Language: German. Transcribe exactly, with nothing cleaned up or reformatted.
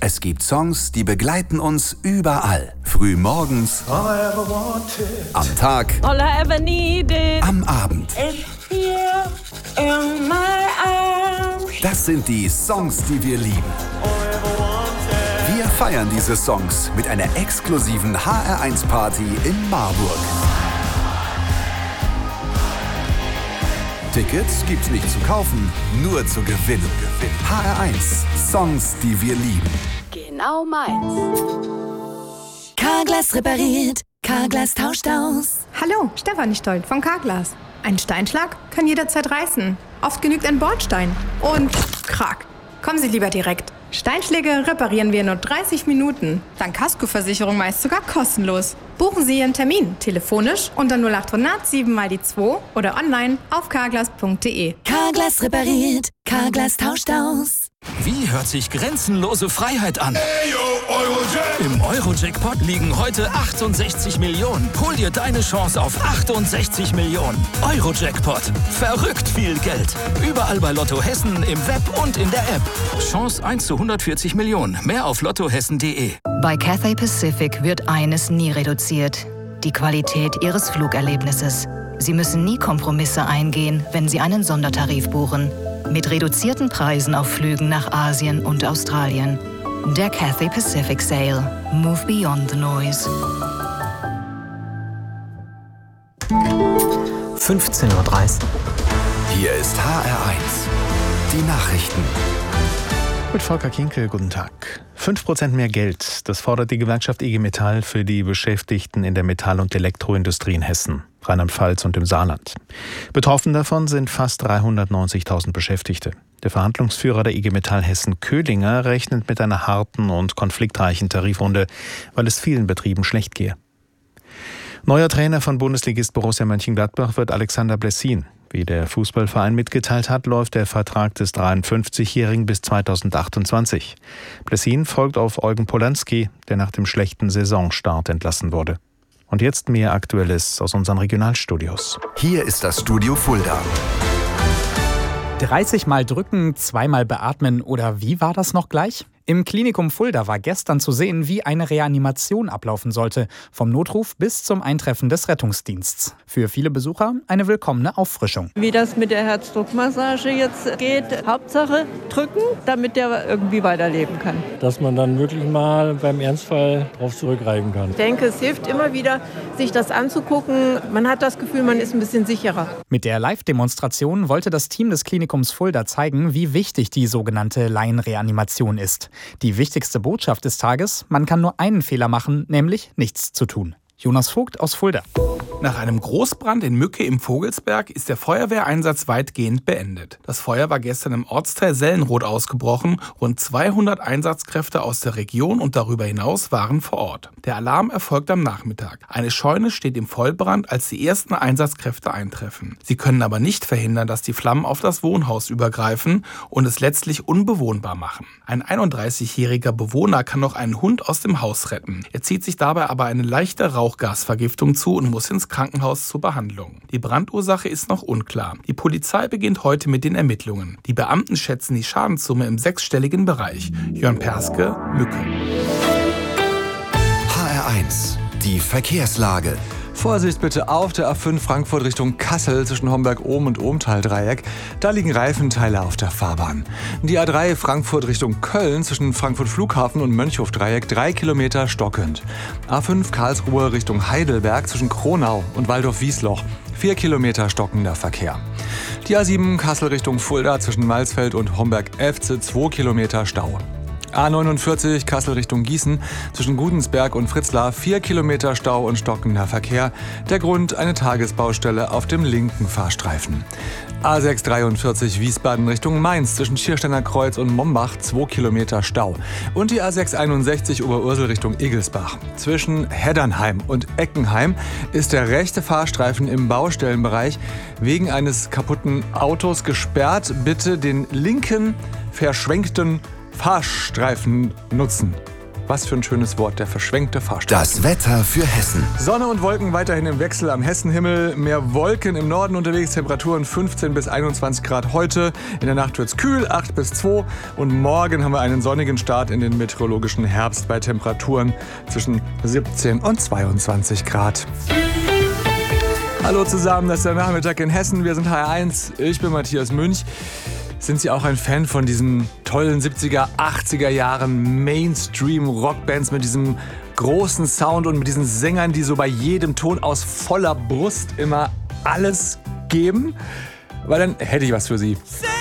Es gibt Songs, die begleiten uns überall. Früh morgens, am Tag, All I ever needed. am Abend. It's here in my arms. Das sind die Songs, die wir lieben. Wir feiern diese Songs mit einer exklusiven H R eins Party in Marburg. Tickets gibt's nicht zu kaufen, nur zu gewinnen. H R eins, Songs, die wir lieben. Genau meins. Carglass repariert, Carglass tauscht aus. Hallo, Stefanie Stoll von Carglass. Ein Steinschlag kann jederzeit reißen. Oft genügt ein Bordstein. Und krack. Kommen Sie lieber direkt. Steinschläge reparieren wir in nur dreißig Minuten. Dank Kaskoversicherung meist sogar kostenlos. Buchen Sie Ihren Termin telefonisch unter null acht hundert sieben mal die zwei oder online auf carglass punkt de. Carglass repariert, Carglass tauscht aus. Wie hört sich grenzenlose Freiheit an? Im Euro-Jackpot liegen heute achtundsechzig Millionen. Hol dir deine Chance auf achtundsechzig Millionen. Euro-Jackpot. Verrückt viel Geld. Überall bei Lotto Hessen, im Web und in der App. Chance eins zu hundertvierzig Millionen. Mehr auf lottohessen punkt de. Bei Cathay Pacific wird eines nie reduziert: die Qualität Ihres Flugerlebnisses. Sie müssen nie Kompromisse eingehen, wenn Sie einen Sondertarif buchen. Mit reduzierten Preisen auf Flügen nach Asien und Australien. Der Cathay Pacific Sale. Move beyond the noise. fünfzehn Uhr dreißig. Hier ist H R eins. Die Nachrichten. Mit Volker Kinkel, guten Tag. fünf Prozent mehr Geld, das fordert die Gewerkschaft I G Metall für die Beschäftigten in der Metall- und Elektroindustrie in Hessen, Rheinland-Pfalz und im Saarland. Betroffen davon sind fast dreihundertneunzigtausend Beschäftigte. Der Verhandlungsführer der I G Metall Hessen, Köhlinger, rechnet mit einer harten und konfliktreichen Tarifrunde, weil es vielen Betrieben schlecht gehe. Neuer Trainer von Bundesligist Borussia Mönchengladbach wird Alexander Blessin. Wie der Fußballverein mitgeteilt hat, läuft der Vertrag des dreiundfünfzigjährigen bis zweitausendachtundzwanzig. Blessin folgt auf Eugen Polanski, der nach dem schlechten Saisonstart entlassen wurde. Und jetzt mehr Aktuelles aus unseren Regionalstudios. Hier ist das Studio Fulda. dreißig Mal drücken, zweimal beatmen oder wie war das noch gleich? Im Klinikum Fulda war gestern zu sehen, wie eine Reanimation ablaufen sollte, vom Notruf bis zum Eintreffen des Rettungsdienstes. Für viele Besucher eine willkommene Auffrischung. Wie das mit der Herzdruckmassage jetzt geht, Hauptsache drücken, damit der irgendwie weiterleben kann. Dass man dann wirklich mal beim Ernstfall drauf zurückgreifen kann. Ich denke, es hilft immer wieder, sich das anzugucken. Man hat das Gefühl, man ist ein bisschen sicherer. Mit der Live-Demonstration wollte das Team des Klinikums Fulda zeigen, wie wichtig die sogenannte Laienreanimation ist. Die wichtigste Botschaft des Tages: Man kann nur einen Fehler machen, nämlich nichts zu tun. Jonas Vogt aus Fulda. Nach einem Großbrand in Mücke im Vogelsberg ist der Feuerwehreinsatz weitgehend beendet. Das Feuer war gestern im Ortsteil Sellenroth ausgebrochen. Rund zweihundert Einsatzkräfte aus der Region und darüber hinaus waren vor Ort. Der Alarm erfolgt am Nachmittag. Eine Scheune steht im Vollbrand, als die ersten Einsatzkräfte eintreffen. Sie können aber nicht verhindern, dass die Flammen auf das Wohnhaus übergreifen und es letztlich unbewohnbar machen. Ein einunddreißigjähriger Bewohner kann noch einen Hund aus dem Haus retten. Er zieht sich dabei aber eine leichte Rauchgasvergiftung zu und muss ins Krankenhaus zur Behandlung. Die Brandursache ist noch unklar. Die Polizei beginnt heute mit den Ermittlungen. Die Beamten schätzen die Schadenssumme im sechsstelligen Bereich. Jörn Perske, Mücke. H R eins. Die Verkehrslage. Vorsicht bitte auf der A fünf Frankfurt Richtung Kassel zwischen Homberg-Ohm und Ohmtal-Dreieck. Da liegen Reifenteile auf der Fahrbahn. Die A drei Frankfurt Richtung Köln zwischen Frankfurt Flughafen und Mönchhof-Dreieck drei Kilometer stockend. A fünf Karlsruhe Richtung Heidelberg zwischen Kronau und Waldorf-Wiesloch. vier Kilometer stockender Verkehr. Die A sieben Kassel Richtung Fulda zwischen Malsfeld und Homberg-Efze zwei Kilometer Stau. A neunundvierzig Kassel Richtung Gießen zwischen Gudensberg und Fritzlar vier Kilometer Stau und stockender Verkehr. Der Grund: eine Tagesbaustelle auf dem linken Fahrstreifen. A sechs dreiundvierzig Wiesbaden Richtung Mainz zwischen Schiersteiner Kreuz und Mombach zwei Kilometer Stau. Und die A sechs einundsechzig Oberursel Richtung Igelsbach. Zwischen Heddernheim und Eckenheim ist der rechte Fahrstreifen im Baustellenbereich wegen eines kaputten Autos gesperrt. Bitte den linken verschwenkten Fahrstreifen nutzen. Was für ein schönes Wort, der verschwenkte Fahrstuhl. Das Wetter für Hessen. Sonne und Wolken weiterhin im Wechsel am Hessenhimmel. Mehr Wolken im Norden unterwegs, Temperaturen fünfzehn bis einundzwanzig Grad heute. In der Nacht wird's kühl, acht bis zwei. Und morgen haben wir einen sonnigen Start in den meteorologischen Herbst bei Temperaturen zwischen siebzehn und zweiundzwanzig Grad. Hallo zusammen, das ist der Nachmittag in Hessen. Wir sind H R eins, ich bin Matthias Münch. Sind Sie auch ein Fan von diesen tollen siebziger, achtziger Jahren Mainstream-Rockbands mit diesem großen Sound und mit diesen Sängern, die so bei jedem Ton aus voller Brust immer alles geben? Weil dann hätte ich was für Sie.